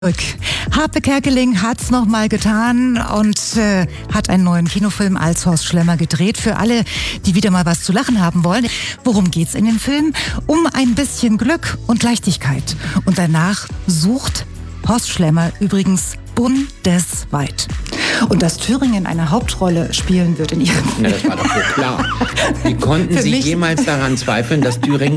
Harpe Kerkeling hat's noch mal getan und hat einen neuen Kinofilm als Horst Schlemmer gedreht. Für alle, die wieder mal was zu lachen haben wollen. Worum geht's in dem Film? Um ein bisschen Glück und Leichtigkeit. Und danach sucht Horst Schlemmer übrigens bundesweit. Und dass Thüringen eine Hauptrolle spielen wird in ihrem Film. Na, das war doch wohl klar. Wie konnten Sie jemals daran zweifeln, dass Thüringen